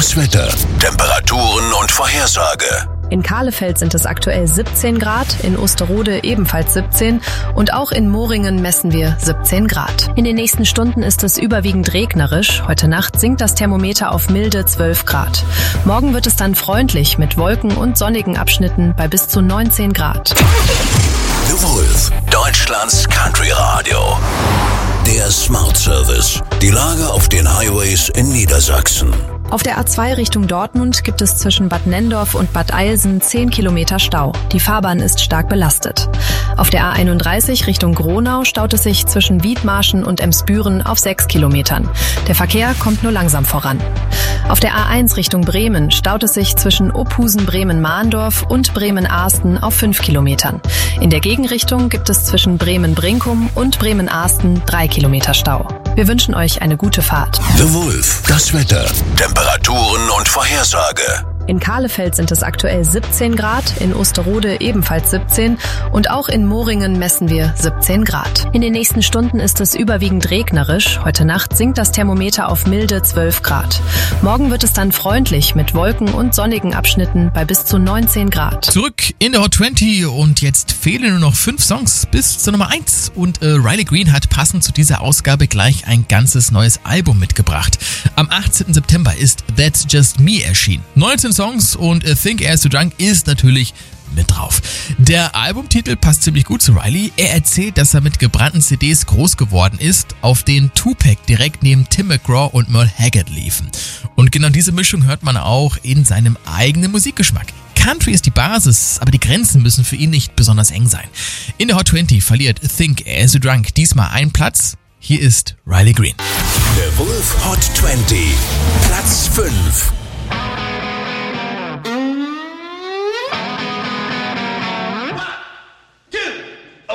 das Wetter, Temperaturen und Vorhersage. In Kahlefeld sind es aktuell 17 Grad, in Osterode ebenfalls 17 und auch in Moringen messen wir 17 Grad. In den nächsten Stunden ist es überwiegend regnerisch. Heute Nacht sinkt das Thermometer auf milde 12 Grad. Morgen wird es dann freundlich mit Wolken und sonnigen Abschnitten bei bis zu 19 Grad. The Wolf, Deutschlands Country Radio. Der Smart Service. Die Lage auf den Highways in Niedersachsen. Auf der A2 Richtung Dortmund gibt es zwischen Bad Nenndorf und Bad Eilsen 10 Kilometer Stau. Die Fahrbahn ist stark belastet. Auf der A31 Richtung Gronau staut es sich zwischen Wiedmarschen und Emsbüren auf 6 Kilometern. Der Verkehr kommt nur langsam voran. Auf der A1 Richtung Bremen staut es sich zwischen Ophusen-Bremen-Mahndorf und Bremen-Ahsten auf 5 Kilometern. In der Gegenrichtung gibt es zwischen Bremen-Brinkum und Bremen-Ahsten 3 Kilometer Stau. Wir wünschen euch eine gute Fahrt. The Wolf, das Wetter, Temperaturen und Vorhersage. In Kahlefeld sind es aktuell 17 Grad, in Osterode ebenfalls 17 und auch in Moringen messen wir 17 Grad. In den nächsten Stunden ist es überwiegend regnerisch. Heute Nacht sinkt das Thermometer auf milde 12 Grad. Morgen wird es dann freundlich mit Wolken und sonnigen Abschnitten bei bis zu 19 Grad. Zurück in der Hot 20 und jetzt fehlen nur noch 5 Songs bis zur Nummer 1. Und Riley Green hat passend zu dieser Ausgabe gleich ein ganzes neues Album mitgebracht. Am 18. September ist That's Just Me erschienen. 19 Songs und Think Air's Too Drunk ist natürlich mit drauf. Der Albumtitel passt ziemlich gut zu Riley. Er erzählt, dass er mit gebrannten CDs groß geworden ist, auf denen Tupac direkt neben Tim McGraw und Merle Haggard liefen. Und genau diese Mischung hört man auch in seinem eigenen Musikgeschmack. Country ist die Basis, aber die Grenzen müssen für ihn nicht besonders eng sein. In der Hot 20 verliert Think Air's Too Drunk diesmal einen Platz. Hier ist Riley Green. The Wolf Hot 20, Platz